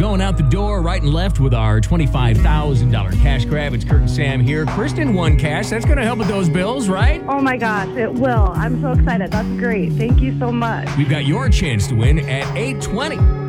going out the door right and left with our $25,000 cash grab. It's Kurt and Sam here. Kristen won cash. That's going to help with those bills, right? Oh my gosh, it will. I'm so excited. That's great. Thank you so much. We've got your chance to win at 8:20.